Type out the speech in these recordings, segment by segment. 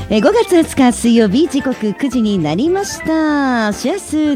5月20日水曜日、時刻9時になりました。シェア数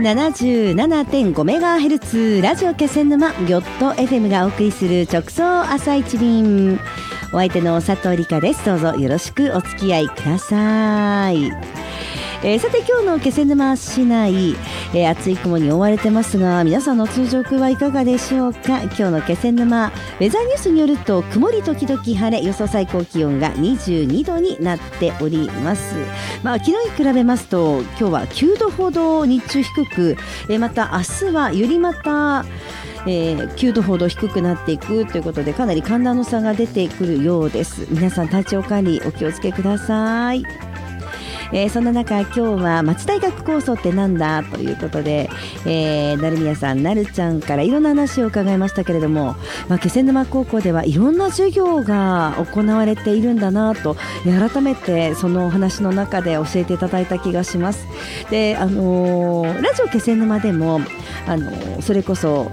77.5MHz ラジオ気仙沼ギョット FM がお送りする直送朝一便、お相手の佐藤理香です。どうぞよろしくお付き合いください。さて今日の気仙沼市内、暑い雲に覆われてますが、皆さんの通常空はいかがでしょうか。今日の気仙沼ウェザーニュースによると、曇り時々晴れ、予想最高気温が22度になっております。昨日に比べますと今日は9度ほど日中低く、また明日はよりまた9度ほど低くなっていくということで、かなり寒暖の差が出てくるようです。皆さん体調管理お気をつけください。そんな中、今日は町大学構想ってなんだということで、成宮さん、なるちゃんからいろんな話を伺いましたけれども、気仙沼高校ではいろんな授業が行われているんだなと、改めてそのお話の中で教えていただいた気がします。で、ラジオ気仙沼でもそれこそ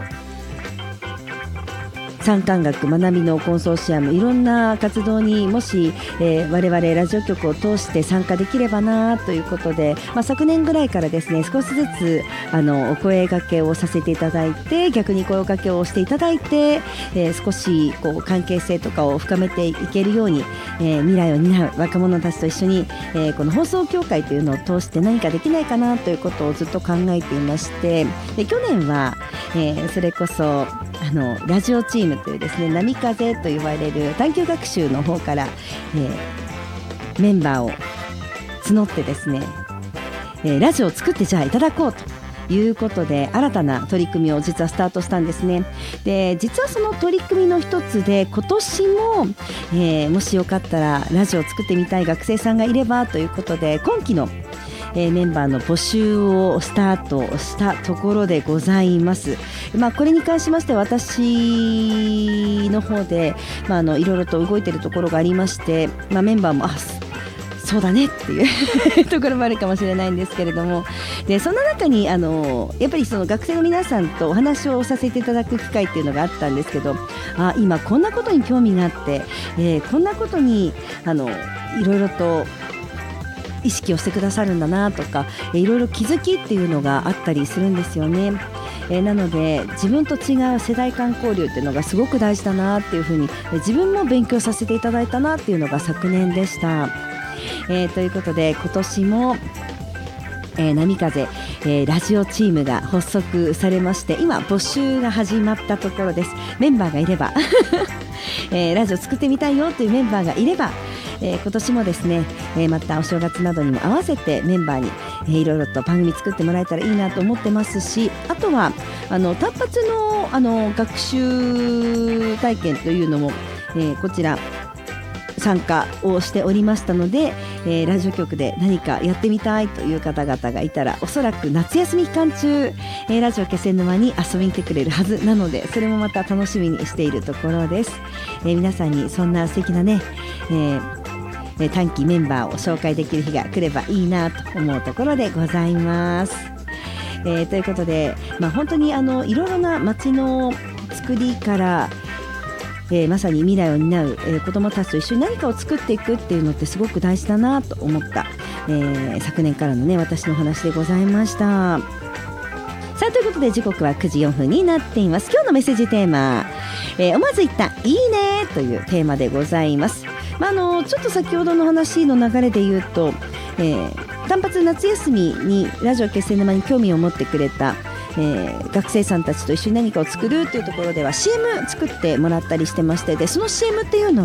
産官学学びのコンソーシアム、いろんな活動にもし、我々ラジオ局を通して参加できればなということで、昨年ぐらいからですね、少しずつお声掛けをさせていただいて、逆に声掛けをしていただいて、少し関係性とかを深めていけるように、未来を担う若者たちと一緒に、この放送協会というのを通して何かできないかなということをずっと考えていまして、で去年は、それこそラジオチームというですね、波風と言われる探究学習の方から、メンバーを募ってですね、ラジオを作ってじゃあいただこうということで、新たな取り組みを実はスタートしたんですね。で、実はその取り組みの一つで、今年も、もしよかったらラジオを作ってみたい学生さんがいればということで、今期のメンバーの募集をスタートしたところでございます。これに関しまして私の方で、いろいろと動いているところがありまして、メンバーもそうだねっていうところもあるかもしれないんですけれども、でそんな中にやっぱりその学生の皆さんとお話をさせていただく機会っていうのがあったんですけど、今こんなことに興味があって、こんなことにいろいろと意識をしてくださるんだなとか、いろいろ気づきっていうのがあったりするんですよね。なので自分と違う世代間交流っていうのがすごく大事だなっていうふうに、自分も勉強させていただいたなっていうのが昨年でした。ということで今年も波風、ラジオチームが発足されまして、今募集が始まったところです。メンバーがいれば、ラジオ作ってみたいよというメンバーがいれば、今年もですね、またお正月などにも合わせてメンバーに、いろいろと番組作ってもらえたらいいなと思ってますし、あとは単発の学習体験というのも、こちら参加をしておりましたので、ラジオ局で何かやってみたいという方々がいたら、おそらく夏休み期間中、ラジオ気仙沼に遊びに来てくれるはずなので、それもまた楽しみにしているところです。皆さんにそんな素敵なね、短期メンバーを紹介できる日が来ればいいなと思うところでございます。ということで、本当にいろいろな街の作りから、まさに未来を担う、子どもたちと一緒に何かを作っていくっていうのってすごく大事だなと思った、昨年からのね、私のお話でございました。さあ、ということで時刻は9時4分になっています。今日のメッセージテーマ、思わず言ったいいねというテーマでございます。ちょっと先ほどの話の流れで言うと、単発夏休みにラジオ気仙沼に興味を持ってくれた、学生さんたちと一緒に何かを作るというところでは CM 作ってもらったりしてまして、でその CM っていうの